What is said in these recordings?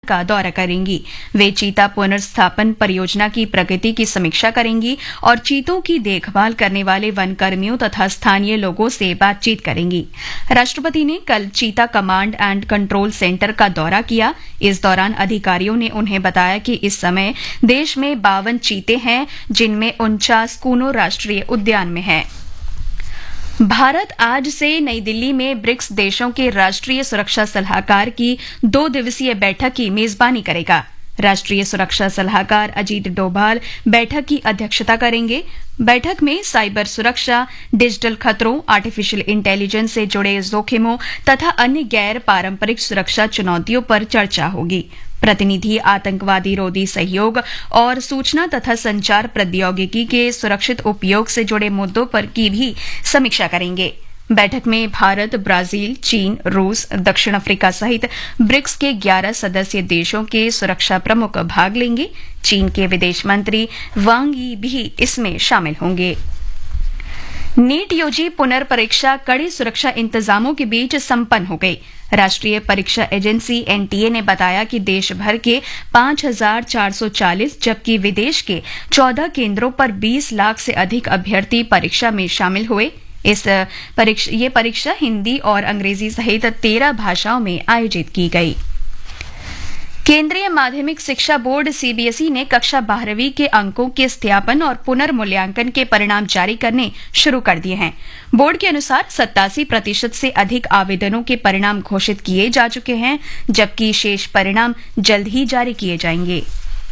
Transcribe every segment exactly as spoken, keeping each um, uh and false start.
का दौरा करेंगी। वे चीता पुनर्स्थापन परियोजना की प्रगति की समीक्षा करेंगी और चीतों की देखभाल करने वाले वन कर्मियों तथा स्थानीय लोगों से बातचीत करेंगी। राष्ट्रपति ने कल चीता कमांड एंड कंट्रोल सेंटर का दौरा किया। इस दौरान अधिकारियों ने उन्हें बताया कि इस समय देश में बावन चीते हैं, जिनमें उनचास कूनो राष्ट्रीय उद्यान में हैं। भारत आज से नई दिल्ली में ब्रिक्स देशों के राष्ट्रीय सुरक्षा सलाहकार की दो दिवसीय बैठक की मेजबानी करेगा। राष्ट्रीय सुरक्षा सलाहकार अजीत डोभाल बैठक की अध्यक्षता करेंगे। बैठक में साइबर सुरक्षा, डिजिटल खतरों, आर्टिफिशियल इंटेलिजेंस से जुड़े जोखिमों तथा अन्य गैर पारंपरिक सुरक्षा चुनौतियों पर चर्चा होगी। प्रतिनिधि आतंकवादी रोधी सहयोग और सूचना तथा संचार प्रौद्योगिकी के सुरक्षित उपयोग से जुड़े मुद्दों पर की भी समीक्षा करेंगे। बैठक में भारत, ब्राजील, चीन, रूस, दक्षिण अफ्रीका सहित ब्रिक्स के ग्यारह सदस्य देशों के सुरक्षा प्रमुख भाग लेंगे। चीन के विदेश मंत्री वांग यी भी इसमें शामिल होंगे। नीट यूजी पुनर्परीक्षा कड़े सुरक्षा इंतजामों के बीच संपन्न हो गई। राष्ट्रीय परीक्षा एजेंसी एनटीए ने बताया कि देश भर के पांच हजार चार सौ चालीस जबकि विदेश के चौदह केंद्रों पर बीस लाख से अधिक अभ्यर्थी परीक्षा में शामिल हुए। इस परीक्षा ये परीक्षा हिंदी और अंग्रेजी सहित तेरह भाषाओं में आयोजित की गई। केंद्रीय माध्यमिक शिक्षा बोर्ड सीबीएसई ने कक्षा बारहवीं के अंकों के सत्यापन और पुनर्मूल्यांकन के परिणाम जारी करने शुरू कर दिए हैं। बोर्ड के अनुसार सत्तासी प्रतिशत से अधिक आवेदनों के परिणाम घोषित किए जा चुके हैं, जबकि शेष परिणाम जल्द ही जारी किए जाएंगे।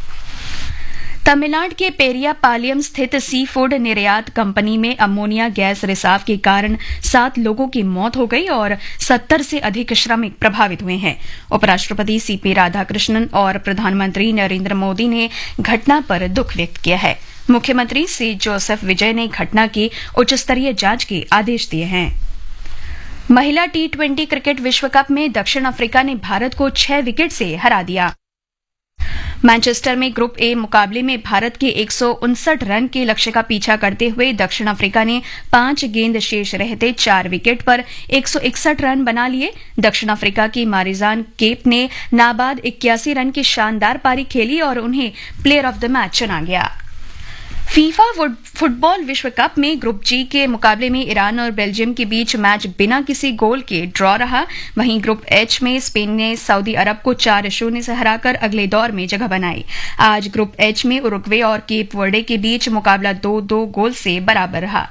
तमिलनाडु के पेरियापालियम स्थित सी फूड निर्यात कंपनी में अमोनिया गैस रिसाव के कारण सात लोगों की मौत हो गई और सत्तर से अधिक श्रमिक प्रभावित हुए हैं। उपराष्ट्रपति सीपी राधाकृष्णन और प्रधानमंत्री नरेंद्र मोदी ने घटना पर दुख व्यक्त किया है। मुख्यमंत्री सी जोसेफ विजय ने घटना की उच्चस्तरीय जांच के आदेश दिए हैं। महिला टी ट्वेंटी क्रिकेट विश्व कप में दक्षिण अफ्रीका ने भारत को छह विकेट से हरा दिया। मैनचेस्टर में ग्रुप ए मुकाबले में भारत के एक सौ उनसठ रन के लक्ष्य का पीछा करते हुए दक्षिण अफ्रीका ने पांच गेंद शेष रहते चार विकेट पर एक सौ इकसठ रन बना लिए। दक्षिण अफ्रीका की मारिजान केप ने नाबाद इक्यासी रन की शानदार पारी खेली और उन्हें प्लेयर ऑफ द मैच चुना गया। फीफा फुटबॉल विश्व कप में ग्रुप जी के मुकाबले में ईरान और बेल्जियम के बीच मैच बिना किसी गोल के ड्रॉ रहा। वहीं ग्रुप एच में स्पेन ने सऊदी अरब को चार शून्य से हराकर अगले दौर में जगह बनाई। आज ग्रुप एच में उरुग्वे और केप वर्डे के बीच मुकाबला दो दो गोल से बराबर रहा।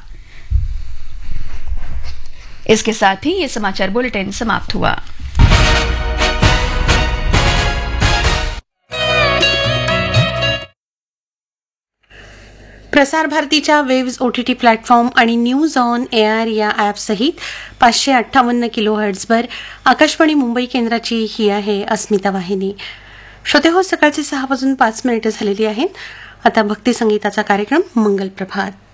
इसके साथ ही ये समाचार बुलेटिन समाप्त हुआ। प्रसार भारतीच्या वेव्स ओटीटी प्लॅटफॉर्म आणि न्यूज ऑन एआर या ॲपसहित पाचशे अठ्ठावन्न किलो हर्ट्झवर आकाशवाणी मुंबई केंद्राची ही आहे अस्मिता वाहिनी. श्रोते हो, सकाळचे सहा वाजून पाच मिनिटं झालेली आहेत. आता भक्ती संगीताचा कार्यक्रम मंगल प्रभात.